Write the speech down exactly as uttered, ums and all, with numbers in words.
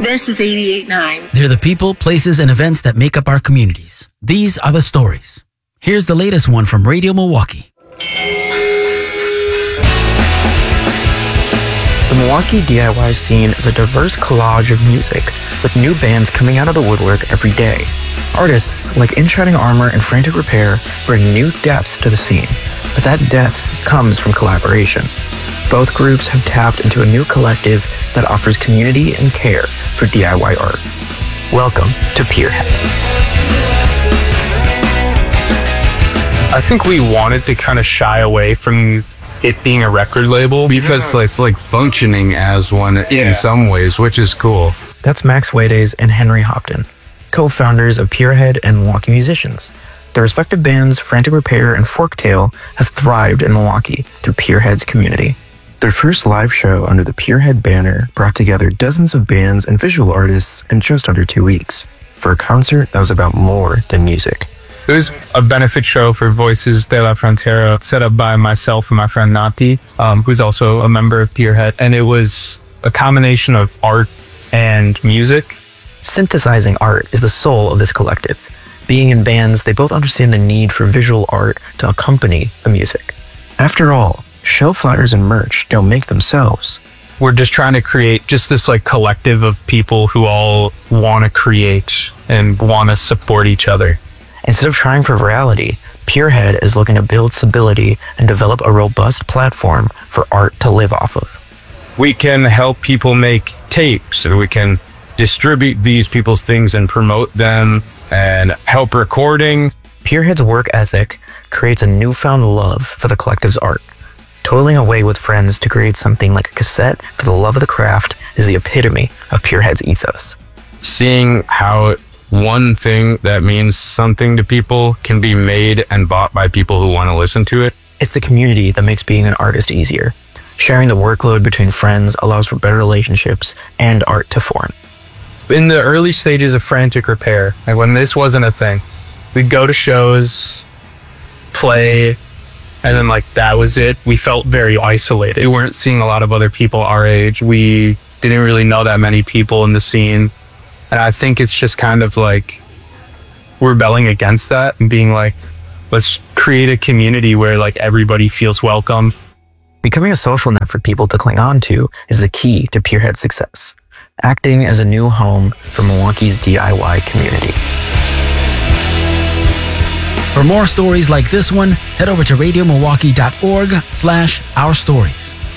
This is eighty-eight point nine. They're the people, places, and events that make up our communities. These are the stories. Here's the latest one from Radio Milwaukee. The Milwaukee D I Y scene is a diverse collage of music, with new bands coming out of the woodwork every day. Artists like In Shining Armor and Frantic Repair bring new depth to the scene, but that depth comes from collaboration. Both groups have tapped into a new collective that offers community and care for D I Y art. Welcome to Peerhead. I think we wanted to kind of shy away from it being a record label because yeah. it's like functioning as one yeah. in some ways, which is cool. That's Max Wades and Henry Hopton, co-founders of Peerhead and Milwaukee Musicians. Their respective bands, Frantic Repair and Forktail, have thrived in Milwaukee through Peerhead's community. Their first live show under the Peerhead banner brought together dozens of bands and visual artists in just under two weeks for a concert that was about more than music. It was a benefit show for Voices de la Frontera set up by myself and my friend Nati, um, who's also a member of Peerhead. And it was a combination of art and music. Synthesizing art is the soul of this collective. Being in bands, they both understand the need for visual art to accompany the music. After all, show flyers and merch don't make themselves. We're just trying to create just this like collective of people who all want to create and want to support each other. Instead of trying for virality, Peerhead is looking to build stability and develop a robust platform for art to live off of. We can help people make tapes, and we can distribute these people's things and promote them and help recording. Peerhead's work ethic creates a newfound love for the collective's art. Toiling away with friends to create something like a cassette for the love of the craft is the epitome of Peerhead's ethos. Seeing how one thing that means something to people can be made and bought by people who want to listen to it. It's the community that makes being an artist easier. Sharing the workload between friends allows for better relationships and art to form. In the early stages of Frantic Repair, like when this wasn't a thing, we'd go to shows, play, and then like that was it. We felt very isolated. We weren't seeing a lot of other people our age. We didn't really know that many people in the scene. And I think it's just kind of like rebelling against that and being like, let's create a community where like everybody feels welcome. Becoming a social net for people to cling on to is the key to Peerhead's success, acting as a new home for Milwaukee's D I Y community. For more stories like this one, head over to radio milwaukee dot org slash our stories.